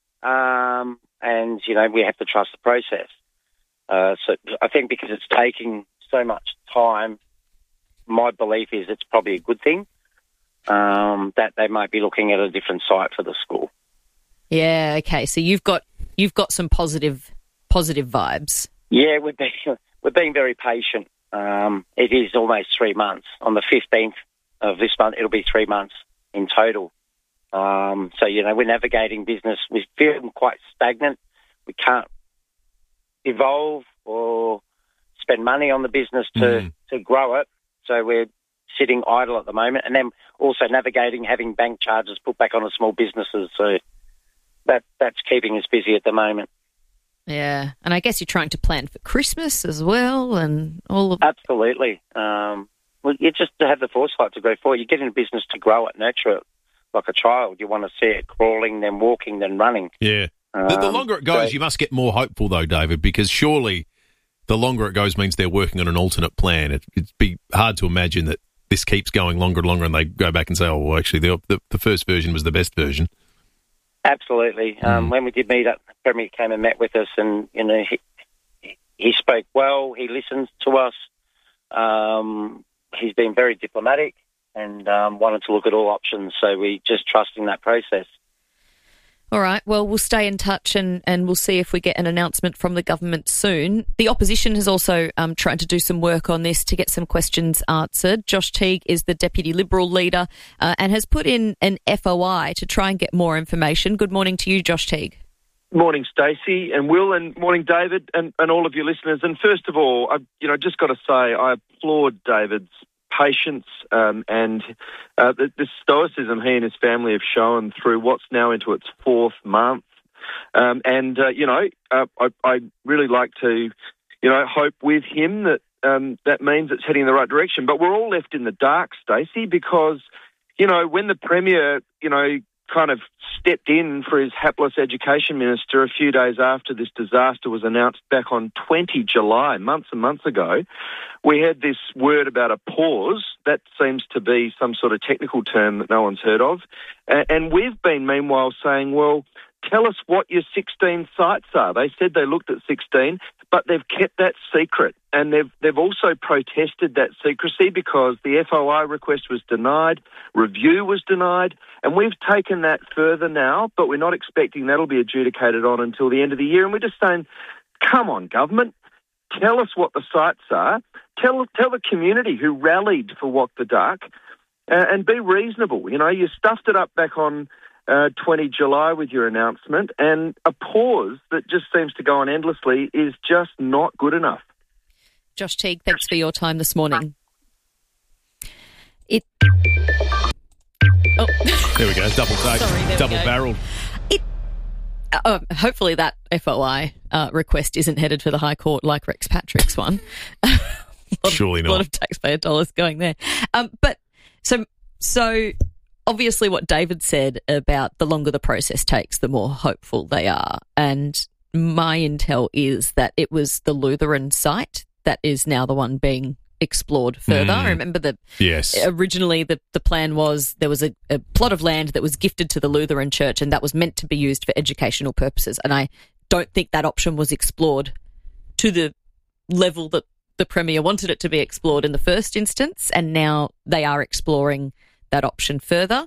And, we have to trust the process. So I think because it's taking so much time, my belief is it's probably a good thing, that they might be looking at a different site for the school. Yeah, okay. So you've got some positive vibes. Yeah, we're being very patient. It is almost 3 months. On the 15th of this month, it'll be 3 months in total. So, we're navigating business. We feel quite stagnant. We can't evolve or spend money on the business to grow it. So we're sitting idle at the moment. And then also navigating having bank charges put back on the small businesses. So that's keeping us busy at the moment. Yeah. And I guess you're trying to plan for Christmas as well and all of... Absolutely. Well, you just have the foresight to go forward. You get in a business to grow it, nurture it. Like a child, you want to see it crawling, then walking, then running. Yeah. The longer it goes, you must get more hopeful, though, David, because surely the longer it goes means they're working on an alternate plan. It'd be hard to imagine that this keeps going longer and longer and they go back and say, oh, well, actually, the first version was the best version. Absolutely. When we did meet up, the Premier came and met with us and, he spoke well, he listens to us. He's been very diplomatic and wanted to look at all options, so we just trust in that process. All right, well, we'll stay in touch and we'll see if we get an announcement from the government soon. The opposition has also tried to do some work on this to get some questions answered. Josh Teague is the Deputy Liberal leader and has put in an FOI to try and get more information. Good morning to you, Josh Teague. Morning, Stacey and Will, and morning, David, and all of your listeners. And first of all, I've just got to say I applaud David's patience and the stoicism he and his family have shown through what's now into its 4th month. I really like to, hope with him that that means it's heading in the right direction. But we're all left in the dark, Stacey, because, when the Premier, kind of stepped in for his hapless education minister a few days after this disaster was announced back on 20 July, months and months ago, we had this word about a pause. That seems to be some sort of technical term that no one's heard of. And we've been, meanwhile, saying, well, tell us what your 16 sites are. They said they looked at 16, but they've kept that secret. And they've also protested that secrecy because the FOI request was denied, review was denied, and we've taken that further now, but we're not expecting that'll be adjudicated on until the end of the year. And we're just saying, come on, government, tell us what the sites are. Tell the community who rallied for Walk the Duck and be reasonable. You stuffed it up back on 20 July with your announcement, and a pause that just seems to go on endlessly is just not good enough. Josh Teague, thanks for your time this morning. There we go, double take, double-barrelled. Hopefully that FOI request isn't headed for the High Court like Rex Patrick's one. Surely not. A lot of taxpayer dollars going there. But so obviously what David said about the longer the process takes, the more hopeful they are. And my intel is that it was the Lutheran site that is now the one being explored further. I remember that originally the plan was there was a plot of land that was gifted to the Lutheran Church, and that was meant to be used for educational purposes. And I don't think that option was explored to the level that the Premier wanted it to be explored in the first instance, and now they are exploring that option further.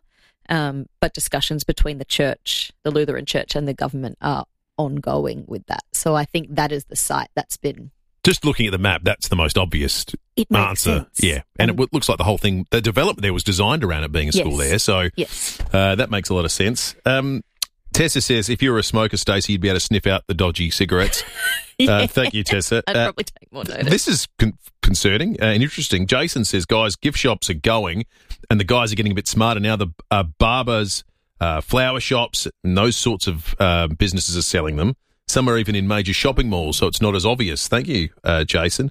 But discussions between the church, the Lutheran Church, and the government are ongoing with that. So I think that is the site that's been... Just looking at the map, that's the most obvious answer. Sense. Yeah, and it looks like the whole thing, the development there was designed around it being a school there, so that makes a lot of sense. Tessa says, if you were a smoker, Stacey, you'd be able to sniff out the dodgy cigarettes. Thank you, Tessa. I'd probably take more notice. This is concerning and interesting. Jason says, guys, gift shops are going, and the guys are getting a bit smarter now. The barbers, flower shops, and those sorts of businesses are selling them. Some are even in major shopping malls, so it's not as obvious. Thank you, Jason.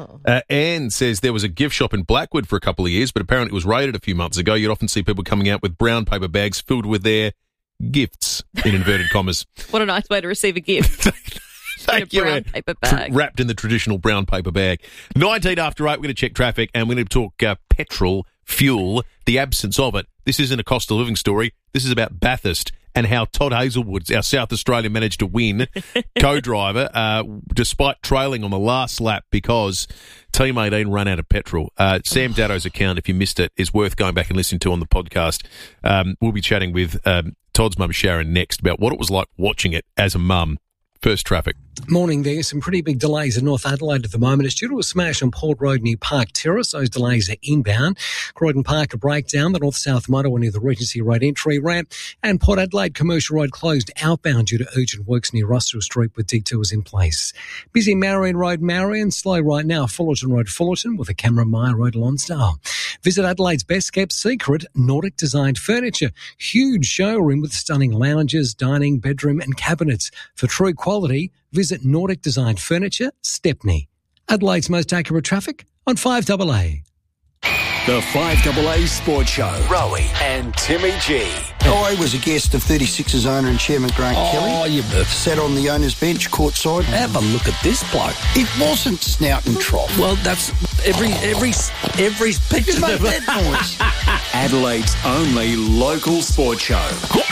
Anne says there was a gift shop in Blackwood for a couple of years, but apparently it was raided a few months ago. You'd often see people coming out with brown paper bags filled with their gifts, in inverted commas. What a nice way to receive a gift. Thank you. Brown paper bag. Wrapped in the traditional brown paper bag. 19 after 8, we're going to check traffic, and we're going to talk petrol, fuel, the absence of it. This isn't a cost of living story. This is about Bathurst and how Todd Hazelwood, our South Australia, managed to win co-driver despite trailing on the last lap because Team 18 ran out of petrol. Sam Datto's account, if you missed it, is worth going back and listening to on the podcast. We'll be chatting with Todd's mum, Sharon, next about what it was like watching it as a mum. First traffic. Morning there. Some pretty big delays in North Adelaide at the moment. It's due to a smash on Port Road near Park Terrace. Those delays are inbound. Croydon Park a breakdown. The north-south motorway near the Regency Road entry ramp. And Port Adelaide Commercial Road closed outbound due to urgent works near Russell Street with detours in place. Busy Marion Road, Marion. Slow right now. Fullerton Road, Fullerton with a Cameron Meyer Road, Lonsdale. Visit Adelaide's best-kept secret, Nordic Designed Furniture. Huge showroom with stunning lounges, dining, bedroom and cabinets. For true quality, visit Nordic Designed Furniture, Stepney. Adelaide's most accurate traffic on 5AA. The 5AA Sports Show. Rowie and Timmy G. I was a guest of 36's owner and chairman Grant Kelly. You sat on the owner's bench courtside. Have a look at this bloke. It wasn't snout and trough. Well, that's every picture make that noise. Adelaide's only local sports show.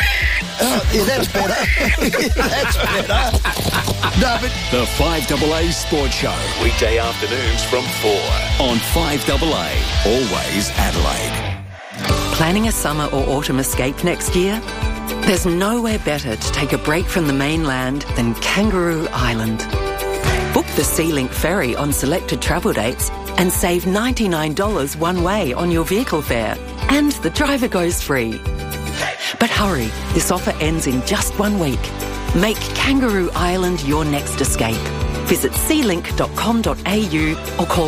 Yeah, that's better. That's better. No, but the 5AA Sports Show. Weekday afternoons from 4 on 5AA. Always Adelaide. Planning a summer or autumn escape next year? There's nowhere better to take a break from the mainland than Kangaroo Island. Book the SeaLink ferry on selected travel dates and save $99 one way on your vehicle fare. And the driver goes free. But hurry, this offer ends in just 1 week. Make Kangaroo Island your next escape. Visit sealink.com.au or call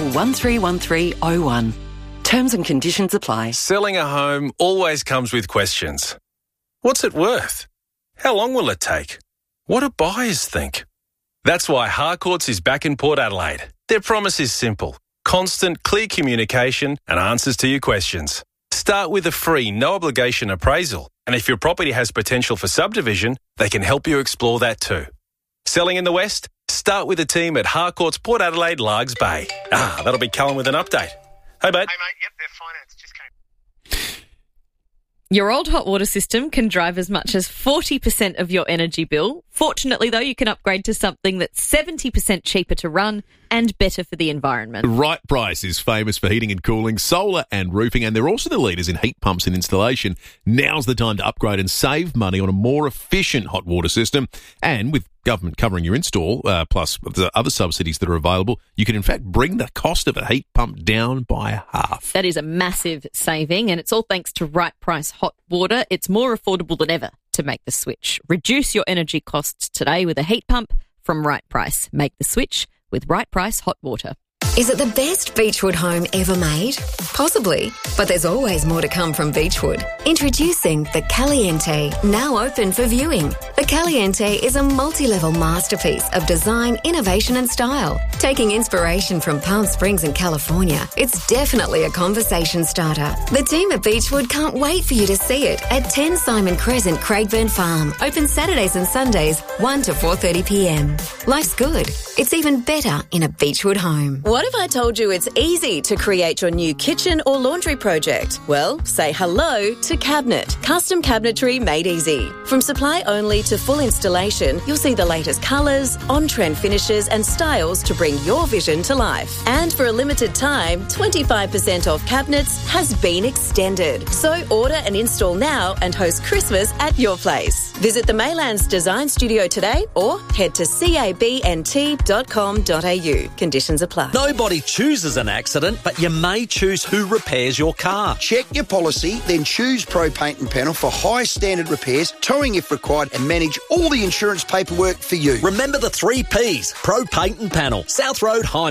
131301. Terms and conditions apply. Selling a home always comes with questions. What's it worth? How long will it take? What do buyers think? That's why Harcourts is back in Port Adelaide. Their promise is simple. Constant, clear communication and answers to your questions. Start with a free, no-obligation appraisal. And if your property has potential for subdivision, they can help you explore that too. Selling in the West? Start with a team at Harcourts Port Adelaide, Largs Bay. That'll be Callum with an update. Hey, mate. Hey, mate. Yep, they're financed. Just came. Your old hot water system can drive as much as 40% of your energy bill. Fortunately, though, you can upgrade to something that's 70% cheaper to run and better for the environment. Right Price is famous for heating and cooling, solar and roofing, and they're also the leaders in heat pumps and installation. Now's the time to upgrade and save money on a more efficient hot water system. And with government covering your install, plus the other subsidies that are available, you can in fact bring the cost of a heat pump down by half. That is a massive saving, and it's all thanks to Right Price Hot Water. It's more affordable than ever to make the switch. Reduce your energy costs today with a heat pump from Right Price. Make the switch with Right Price Hot Water. Is it the best Beechwood home ever made? Possibly, but there's always more to come from Beechwood. Introducing the Caliente, now open for viewing. The Caliente is a multi-level masterpiece of design, innovation and style. Taking inspiration from Palm Springs in California, it's definitely a conversation starter. The team at Beechwood can't wait for you to see it at 10 Simon Crescent, Craigburn Farm. Open Saturdays and Sundays, 1 to 4:30pm. Life's good. It's even better in a Beechwood home. What if I told you it's easy to create your new kitchen or laundry project? Well, say hello to Cabinet. Custom cabinetry made easy. From supply only to full installation, you'll see the latest colours, on-trend finishes and styles to bring your vision to life. And for a limited time, 25% off cabinets has been extended. So order and install now and host Christmas at your place. Visit the Maylands Design Studio today or head to cabnt.com.au. Conditions apply. Nobody chooses an accident, but you may choose who repairs your car. Check your policy, then choose Pro Paint and Panel for high standard repairs, towing if required, and manage all the insurance paperwork for you. Remember the 3 Ps, Pro Paint and Panel, South Road, High